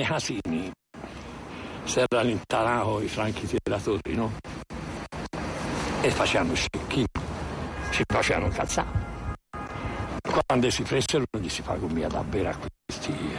nei casini si era allontanati i franchi tiratori, no? E facevano scecchini, ci facevano cazzare. Quando si presero gli si fa com'ia da bere a questi